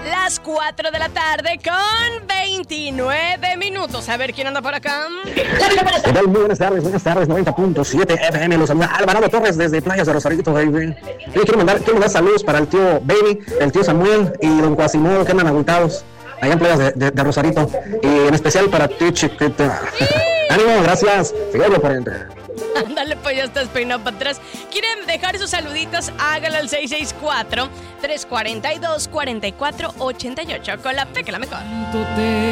Las 4 de la tarde con 29 minutos. A ver quién anda por acá. ¿Qué tal? Muy buenas tardes, 90.7 FM. Los saluda Alvarado Torres desde Playas de Rosarito, baby. Yo quiero mandar saludos para el tío Baby, el tío Samuel y don Quasimodo, que andan agüitados allá en Playas de Rosarito. Y en especial para ti, chiquita. Ánimo, gracias. Síguelo, pariente. Ándale, pues ya estás peinado para atrás. ¿Quieren dejar sus saluditos? Hágalo al 664-342-4488 con la P que la mejor.